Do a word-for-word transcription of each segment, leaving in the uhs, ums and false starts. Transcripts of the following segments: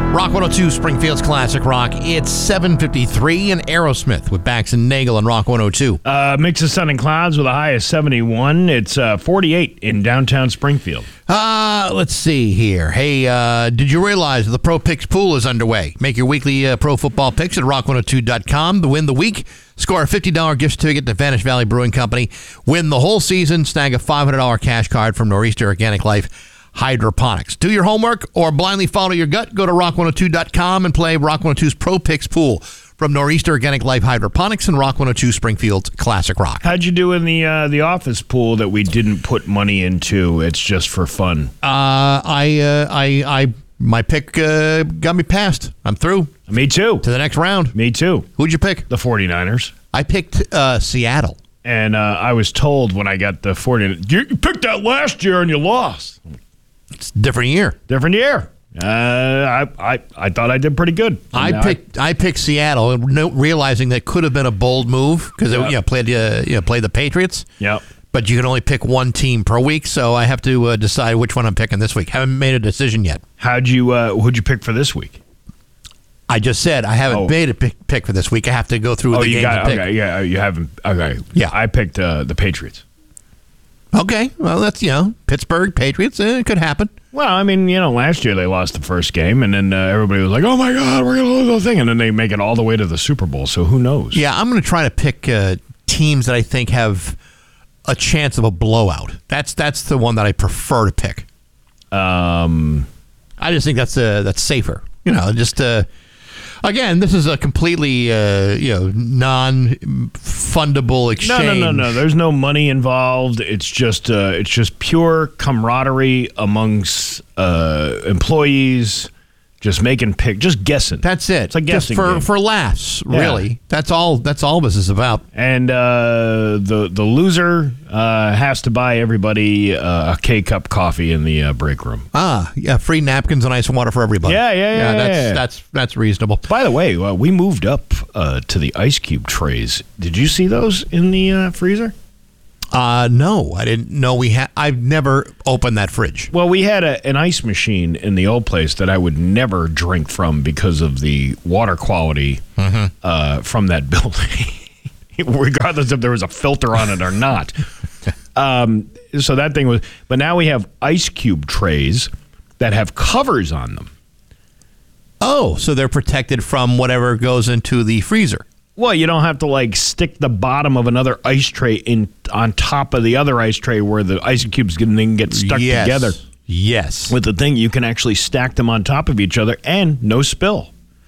Rock one oh two, Springfield's Classic Rock. It's seven fifty-three, and Aerosmith with Bax and Nagel on Rock one oh two. Uh, mix of sun and clouds with a high of seventy-one. It's uh, forty-eight in downtown Springfield. Uh, let's see here. Hey, uh, did you realize the Pro Picks pool is underway? Make your weekly uh, pro football picks at rock one oh two dot com to win the week. Score a fifty dollars gift certificate to Vanish Valley Brewing Company. Win the whole season. Snag a five hundred dollars cash card from Nor'easter Organic Life Hydroponics. Do your homework or blindly follow your gut. Go to rock one oh two dot com and play Rock one oh two's Pro Picks pool from Nor'easter Organic Life Hydroponics and Rock one oh two Springfield's Classic Rock. How'd you do in the uh, the office pool that we didn't put money into? It's just for fun. Uh, I, uh, I, I, my pick uh, got me passed. I'm through. Me too. To the next round. Me too. Who'd you pick? The forty-niners. I picked uh, Seattle. And uh, I was told when I got the forty-niners, you picked that last year and you lost. It's a different year. Different year. Uh, I, I I thought I did pretty good. I picked I, I picked Seattle, no, realizing that could have been a bold move because Yep. you know, played uh, you know, played the Patriots. Yep. But you can only pick one team per week, so I have to uh, decide which one I'm picking this week. Haven't made a decision yet. How'd you uh, who'd you pick for this week? I just said I haven't Oh. made a pick, pick for this week. I have to go through Oh, the you games got and pick. okay. Yeah, you haven't. Okay. Yeah. I picked uh, the Patriots. Okay, well that's you know Pittsburgh Patriots. Eh, it could happen. Well, I mean, you know, last year they lost the first game, and then uh, everybody was like, "Oh my God, we're gonna lose the thing," and then they make it all the way to the Super Bowl. So who knows? Yeah, I'm going to try to pick uh, teams that I think have a chance of a blowout. That's that's the one that I prefer to pick. Um, I just think that's uh, that's safer. You know, just uh, again, this is a completely uh, you know non-fundable exchange. no, no, no, no. There's no money involved. It's just uh, it's just pure camaraderie amongst uh, employees. Just making pick, just guessing. That's it. It's a just guessing for game. for laughs. Yeah. Really, that's all. That's all this is about. And uh, the the loser uh, has to buy everybody uh, a K cup coffee in the uh, break room. Ah, yeah, free napkins and ice and water for everybody. Yeah, yeah, yeah, That's yeah, yeah. that's that's reasonable. By the way, uh, we moved up uh, to the ice cube trays. Did you see those in the uh, freezer? Uh, no, I didn't know we had. I've never opened that fridge. Well, we had a, an ice machine in the old place that I would never drink from because of the water quality Mm-hmm. uh, from that building, regardless if there was a filter on it or not. um, so that thing was. But now we have ice cube trays that have covers on them. Oh, so they're protected from whatever goes into the freezer. Well, you don't have to like stick the bottom of another ice tray in on top of the other ice tray where the ice cubes can then get stuck Yes. together. Yes. With the thing, you can actually stack them on top of each other and no spill.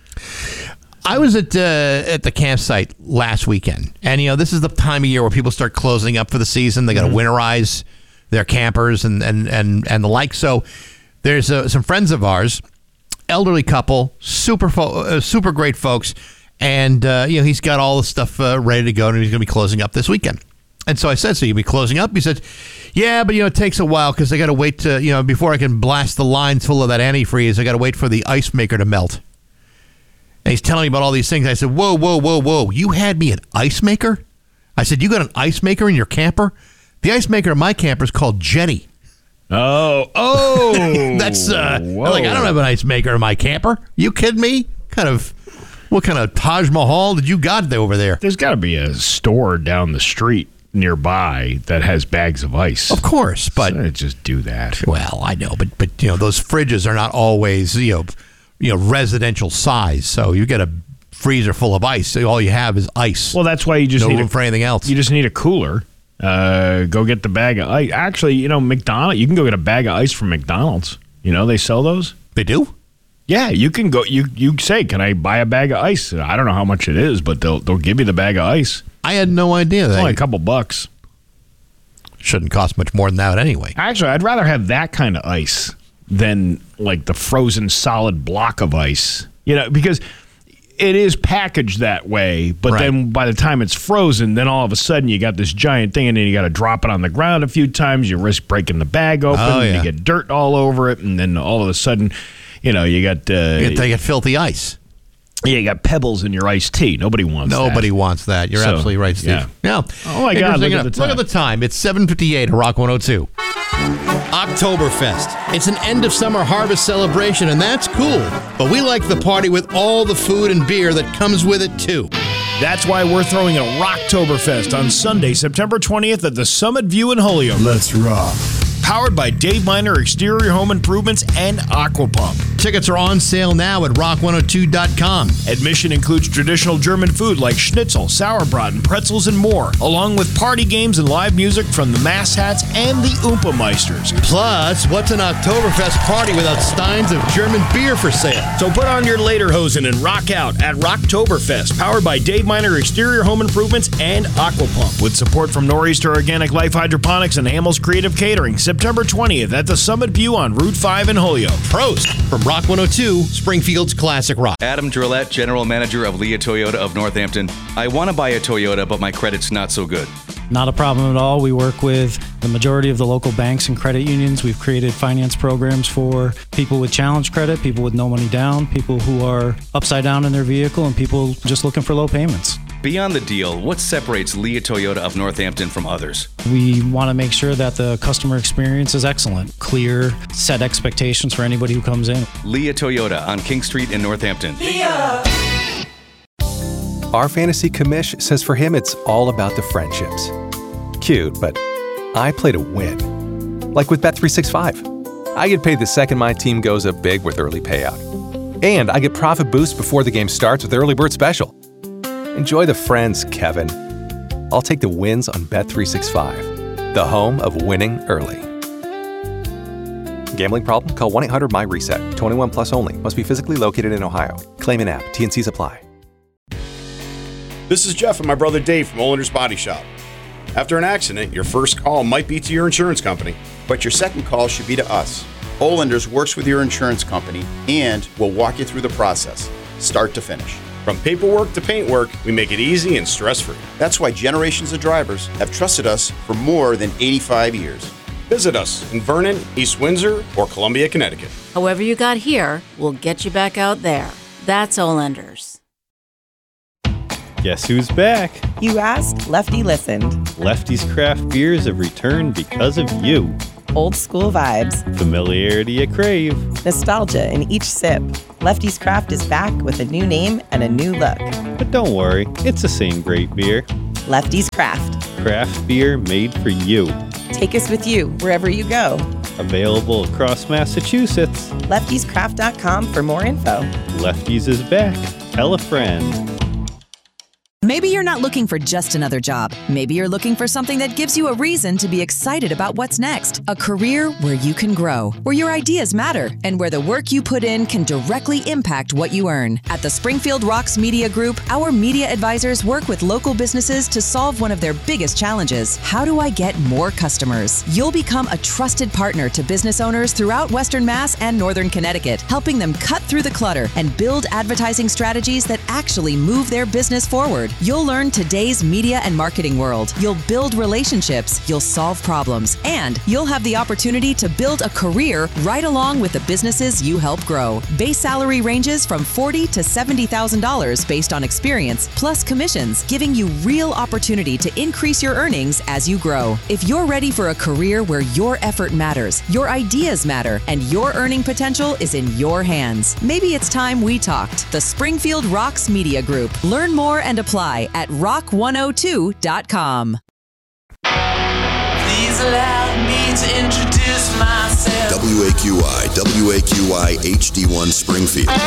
I was at uh, at the campsite last weekend, and you know this is the time of year where people start closing up for the season. They got to Mm-hmm. winterize their campers and and and and the like. So there's uh, some friends of ours, elderly couple, super fo- uh, super great folks. And, uh, you know, he's got all the stuff uh, ready to go, and he's going to be closing up this weekend. And so I said, so you'll be closing up? He said, yeah, but, you know, it takes a while because I got to wait to, you know, before I can blast the lines full of that antifreeze, I got to wait for the ice maker to melt. And he's telling me about all these things. I said, whoa, whoa, whoa, whoa. You had me an ice maker? I said, you got an ice maker in your camper? The ice maker in my camper is called Jenny. Oh, oh. That's, uh, Whoa. like, I don't have an ice maker in my camper. You kidding me? Kind of... What kind of Taj Mahal did you got there over there? There's got to be a store down the street nearby that has bags of ice. Of course, but So just do that. well, I know, but but you know those fridges are not always you know you know residential size. So you get a freezer full of ice. So all you have is ice. Well, that's why you just no need room a, for anything else. you just need a cooler. Uh, go get the bag of ice. Actually, you know, McDonald's. You can go get a bag of ice from McDonald's. You know, they sell those. They do. Yeah, you can go. You you say, can I buy a bag of ice? I don't know how much it is, but they'll they'll give you the bag of ice. I had no idea It's that only a couple bucks. shouldn't cost much more than that anyway. Actually, I'd rather have that kind of ice than like the frozen solid block of ice. You know, because it is packaged that way, but Right. then by the time it's frozen, then all of a sudden you got this giant thing, and then you got to drop it on the ground a few times. You risk breaking the bag open, Oh, and yeah. you get dirt all over it, and then all of a sudden, you know, you got uh, You get, they get filthy ice. Yeah, you got pebbles in your iced tea. Nobody wants that. Nobody wants that. You're So, absolutely right, Steve. yeah. Yeah. Oh, my God, look at the time. Look at the time. It's seven fifty-eight at Rock one oh two. Oktoberfest. It's an end-of-summer harvest celebration, and that's cool. But we like the party with all the food and beer that comes with it, too. That's why we're throwing a Rocktoberfest on Sunday, September twentieth at the Summit View in Holyoke. Let's rock. Powered by Dave Miner Exterior Home Improvements and Aquapump. Tickets are on sale now at rock one oh two dot com. Admission includes traditional German food like schnitzel, sauerbraten, pretzels, and more, along with party games and live music from the Mass Hats and the Oompa Meisters. Plus, what's an Oktoberfest party without steins of German beer for sale? So put on your lederhosen and rock out at Rocktoberfest, powered by Dave Miner Exterior Home Improvements and Aquapump, with support from Nor'easter Organic Life Hydroponics and Hamels Creative Catering, September twentieth at the Summit View on Route five in Holyoke. Prost from Rock one oh two, Springfield's Classic Rock. Adam Drillette, General Manager of Leah Toyota of Northampton. I want to buy a Toyota, but my credit's not so good. Not a problem at all. We work with the majority of the local banks and credit unions. We've created finance programs for people with challenge credit, people with no money down, people who are upside down in their vehicle, and people just looking for low payments. Beyond the deal, what separates Leah Toyota of Northampton from others? We want to make sure that the customer experience is excellent, clear, set expectations for anybody who comes in. Leah Toyota on King Street in Northampton. Leah. Our fantasy commish says for him it's all about the friendships. Cute, but I play to win. Like with Bet three sixty-five. I get paid the second my team goes up big with early payout. And I get profit boost before the game starts with Early Bird Special. Enjoy the friends, Kevin. I'll take the wins on Bet three sixty-five, the home of winning early. Gambling problem? Call one eight hundred M Y reset. twenty-one plus only. Must be physically located in Ohio. Claim in app. T and Cs apply. This is Jeff and my brother Dave from Olander's Body Shop. After an accident, your first call might be to your insurance company, but your second call should be to us. Olander's works with your insurance company and will walk you through the process, start to finish. From paperwork to paintwork, we make it easy and stress-free. That's why generations of drivers have trusted us for more than eighty-five years. Visit us in Vernon, East Windsor, or Columbia, Connecticut. However you got here, we'll get you back out there. That's Olanders. Guess who's back? You asked, Lefty listened. Lefty's Craft Beers have returned because of you. Old school vibes. Familiarity you crave. Nostalgia in each sip. Lefty's Craft is back with a new name and a new look. But don't worry, it's the same great beer. Lefty's Craft. Craft beer made for you. Take us with you wherever you go. Available across Massachusetts. lefties craft dot com for more info. Lefty's is back. Tell a friend. Maybe you're not looking for just another job. Maybe you're looking for something that gives you a reason to be excited about what's next. A career where you can grow, where your ideas matter, and where the work you put in can directly impact what you earn. At the Springfield Rocks Media Group, our media advisors work with local businesses to solve one of their biggest challenges. How do I get more customers? You'll become a trusted partner to business owners throughout Western Mass and Northern Connecticut, helping them cut through the clutter and build advertising strategies that actually move their business forward. You'll learn today's media and marketing world. You'll build relationships, you'll solve problems, and you'll have the opportunity to build a career right along with the businesses you help grow. Base salary ranges from forty thousand dollars to seventy thousand dollars based on experience, plus commissions, giving you real opportunity to increase your earnings as you grow. If you're ready for a career where your effort matters, your ideas matter, and your earning potential is in your hands, maybe it's time we talked. The Springfield Rocks Media Group. Learn more and apply at rock one oh two dot com. Please allow me to introduce myself. W A Q I, W A Q I H D one Springfield. one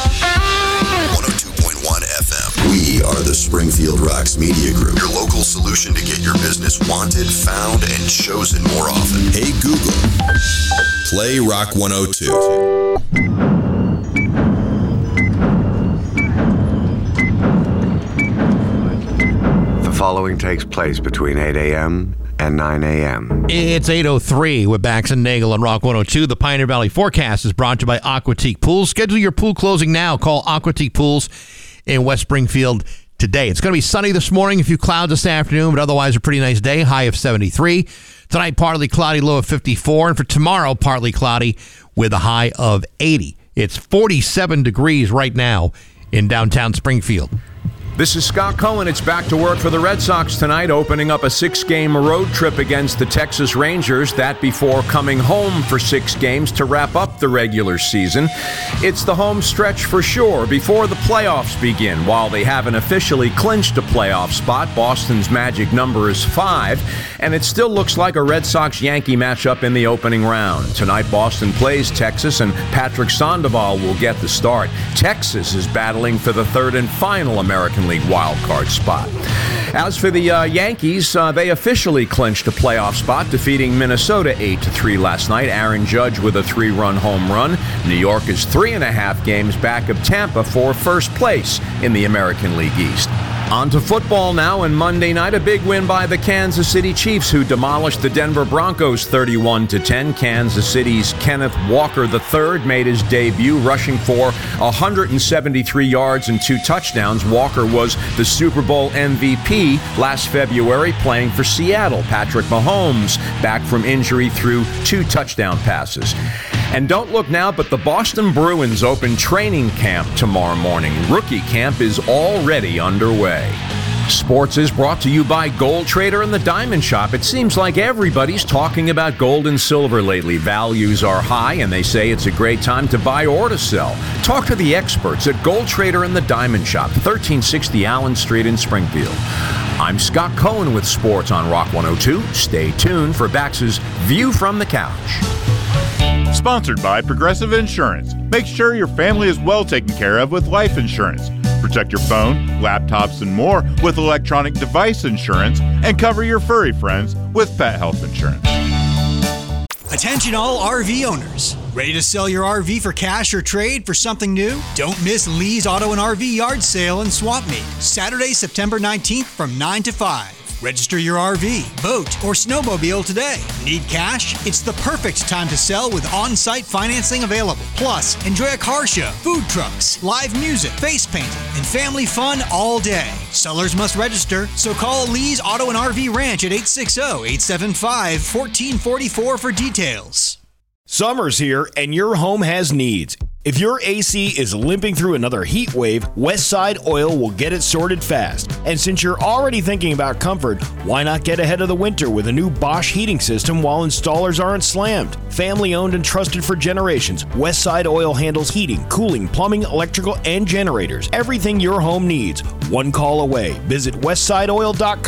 oh two point one F M. We are the Springfield Rocks Media Group, your local solution to get your business wanted, found, and chosen more often. Hey Google, play Rock one oh two. The following takes place between eight a.m. and nine a.m. It's eight oh three with Bax and Nagel on Rock one oh two. The Pioneer Valley forecast is brought to you by Aquatique Pools. Schedule your pool closing now. Call Aquatique Pools in West Springfield today. It's going to be sunny this morning, a few clouds this afternoon, but otherwise a pretty nice day. High of seventy-three. Tonight, partly cloudy, low of fifty-four. And for tomorrow, partly cloudy with a high of eighty. It's forty-seven degrees right now in downtown Springfield. This is Scott Cohen. It's back to work for the Red Sox tonight, opening up a six-game road trip against the Texas Rangers. That before coming home for six games to wrap up the regular season. It's the home stretch for sure before the playoffs begin. While they haven't officially clinched a playoff spot, Boston's magic number is five, and it still looks like a Red Sox-Yankee matchup in the opening round. Tonight, Boston plays Texas, and Patrick Sandoval will get the start. Texas is battling for the third and final American League wildcard spot. As for the uh, Yankees, uh, they officially clinched a playoff spot, defeating Minnesota eight to three last night. Aaron Judge with a three-run home run. New York is three and a half games back of Tampa for first place in the American League East. On to football now, and Monday night, a big win by the Kansas City Chiefs, who demolished the Denver Broncos thirty-one to ten. Kansas City's Kenneth Walker the third made his debut, rushing for one hundred seventy-three yards and two touchdowns. Walker was the Super Bowl M V P last February, playing for Seattle. Patrick Mahomes, back from injury, threw two touchdown passes. And don't look now, but the Boston Bruins open training camp tomorrow morning. Rookie camp is already underway. Sports is brought to you by Gold Trader and the Diamond Shop. It seems like everybody's talking about gold and silver lately. Values are high, and they say it's a great time to buy or to sell. Talk to the experts at Gold Trader and the Diamond Shop, thirteen sixty Allen Street in Springfield. I'm Scott Cohen with Sports on Rock one oh two. Stay tuned for Bax's View from the Couch. Sponsored by Progressive Insurance. Make sure your family is well taken care of with life insurance. Protect your phone, laptops, and more with electronic device insurance, and cover your furry friends with pet health insurance. Attention all R V owners. Ready to sell your R V for cash or trade for something new? Don't miss Lee's Auto and R V Yard Sale in Swap Meet, Saturday, September nineteenth from nine to five. Register your R V, boat, or snowmobile today. Need cash? It's the perfect time to sell with on-site financing available. Plus, enjoy a car show, food trucks, live music, face painting, and family fun all day. Sellers must register, so call Lee's Auto and R V Ranch at eight six zero, eight seven five, one four four four for details. Summer's here, and your home has needs. If your A C is limping through another heat wave, Westside Oil will get it sorted fast. And since you're already thinking about comfort, why not get ahead of the winter with a new Bosch heating system while installers aren't slammed? Family owned and trusted for generations, Westside Oil handles heating, cooling, plumbing, electrical, and generators. Everything your home needs, one call away. Visit westside oil dot com.